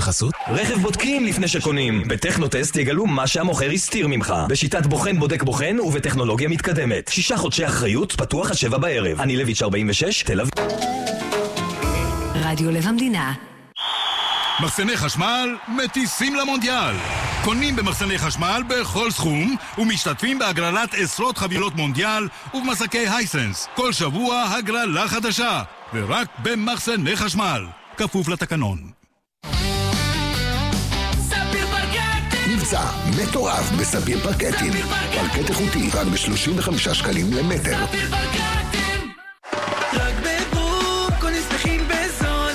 בחסות רכב בודקים לפני שקונים. בטכנוטסט יגלו מה שהמוכר הסתיר ממך. בשיטת בוחן בודק בוחן ובטכנולוגיה מתקדמת. 6 חודשי אחריות, פתוח עד 7 בערב. אני לויץ' 46, תל אביב. רדיו לב המדינה. מחסני חשמל מטיסים למונדיאל. קונים במחסני חשמל בכל סכום ומשתתפים בהגרלת עשרות חבילות מונדיאל ובמסקי הייסנס. כל שבוע הגרלה חדשה, ורק במחסני חשמל. כפוף לתקנון. מבצע מטורף בספיר פרקטים. פרקט איכותי רק ב-35 שקלים למטר. רק בבום, קונים שמחים בזול.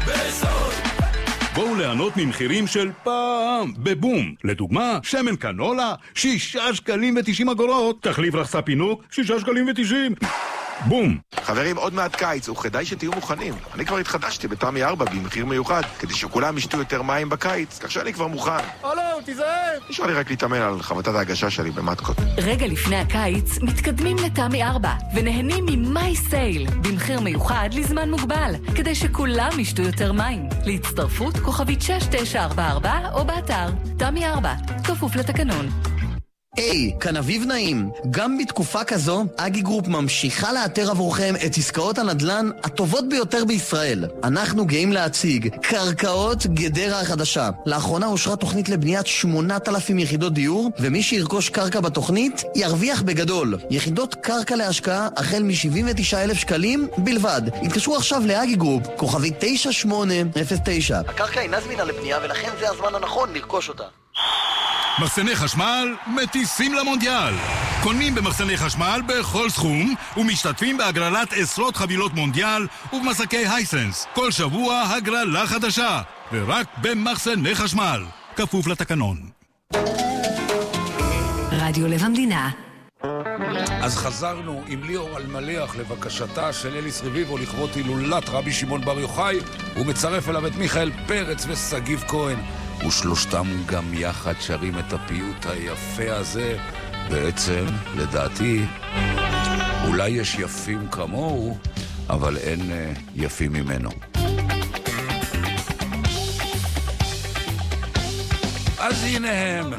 בואו ליהנות ממחירים של פעם בבום. לדוגמה, שמן קנולה 6 שקלים ו90 אגורות. תחליף רחסה פינוק 6 שקלים ו90. בום. חברים, עוד מעט קיץ, וכדאי שתהיו מוכנים. אני כבר התחדשתי בתמי 4 במחיר מיוחד, כדי שכולם ישתו יותר מים בקיץ, כך שאני כבר מוכן. תיזהר. נשאר לי רק להתאמן על חבטת ההגשה שלי במתקות. רגע לפני הקיץ מתקדמים לתמי 4 ונהנים ממי סייל במחיר מיוחד לזמן מוגבל, כדי שכולם ישתו יותר מים. להצטרפות כוכבית 6944 או באתר תמי 4, כפוף לתקנון. היי, כאן אביב נעים. גם בתקופה כזו, אגי גרופ ממשיכה לאתר עבורכם את עסקאות הנדל"ן הטובות ביותר בישראל. אנחנו גאים להציג קרקעות גדרה החדשה. לאחרונה אושרה תוכנית לבניית 8,000 יחידות דיור, ומי שירכוש קרקע בתוכנית ירוויח בגדול. יחידות קרקע להשקעה החל מ-79,000 שקלים בלבד. התקשרו עכשיו לאגי גרופ, כוכבי 9809. הקרקע אינה זמינה לבנייה ולכן זה הזמן הנכון לרכוש אותה. מחסני חשמל מטיסים למונדיאל. קונים במחסני חשמל בכל סכום ומשתתפים בהגרלת עשרות חבילות מונדיאל ובמסקי הייסנס. כל שבוע הגרלה חדשה, ורק במחסני חשמל. כפוף לתקנון. רדיו לב המדינה. אז חזרנו עם ליאור אלמליח לבקשתה של אליס רביבו לכבוד הילולת רבי שמעון בר יוחאי, ומצרף אליו את מיכאל פרץ וסגיב כהן, ושלושתם גם יחד שרים את הפיוט היפה הזה. בעצם, לדעתי, אולי יש יפים כמוהו, אבל אין יפים ממנו. אז הנה הם.